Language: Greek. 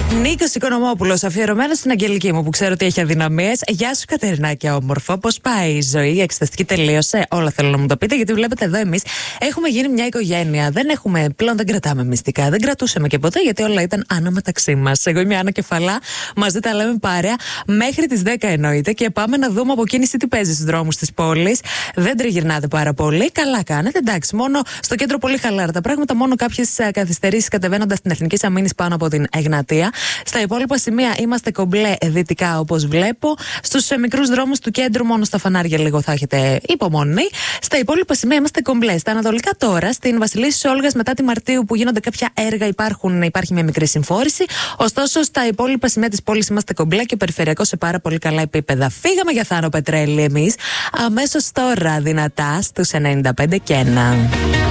Νίκος Οικονομόπουλος, αφιερωμένος στην Αγγελική μου που ξέρω ότι έχει αδυναμίες. Γεια σου, Κατερινάκια, όμορφο. Πώς πάει η ζωή, η εξεταστική τελείωσε? Όλα θέλω να μου το πείτε, γιατί βλέπετε εδώ εμείς έχουμε γίνει μια οικογένεια. Πλέον δεν κρατάμε μυστικά. Δεν κρατούσαμε και ποτέ, γιατί όλα ήταν Άννα μεταξύ μας. Εγώ είμαι η Άννα Κεφαλά, μαζί τα λέμε παρέα μέχρι τις 10 εννοείται. Και πάμε να δούμε από κίνηση τι παίζει στους δρόμους της πόλης. Δεν τριγυρνάτε πάρα πολύ. Καλά κάνετε. Εντάξει, μόνο στο κέντρο πολύ χαλάρα τα πράγματα. Μόνο κάποιες καθυστερήσεις κατεβαίνοντας στην Εθνικής Αμήνης πάνω από την Εγνατία. Στα υπόλοιπα σημεία είμαστε κομπλέ δυτικά, όπως βλέπω. Στους μικρούς δρόμους του κέντρου, μόνο στα φανάρια λίγο θα έχετε υπομονή. Στα υπόλοιπα σημεία είμαστε κομπλέ. Στα ανατολικά τώρα, στην Βασιλίσσης Όλγας, μετά τη Μαρτίου που γίνονται κάποια έργα, υπάρχει μια μικρή συμφόρηση. Ωστόσο, στα υπόλοιπα σημεία της πόλης είμαστε κομπλέ και περιφερειακό σε πάρα πολύ καλά επίπεδα. Φύγαμε για Θάνο Πετρέλη εμείς. Αμέσως τώρα δυνατά στους 95 και 1.